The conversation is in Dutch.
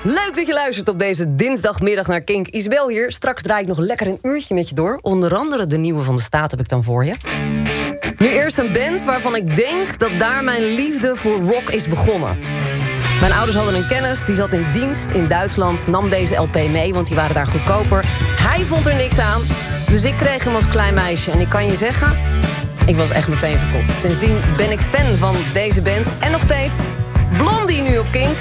Leuk dat je luistert op deze dinsdagmiddag naar Kink. Isabel hier. Straks draai ik nog lekker een uurtje met je door. Onder andere de nieuwe van de staat heb ik dan voor je. Nu eerst een band waarvan ik denk dat daar mijn liefde voor rock is begonnen. Mijn ouders hadden een kennis, die zat in dienst in Duitsland. Nam deze LP mee, want die waren daar goedkoper. Hij vond er niks aan, dus ik kreeg hem als klein meisje. En ik kan je zeggen, ik was echt meteen verkocht. Sindsdien ben ik fan van deze band. En nog steeds Blondie nu op Kink.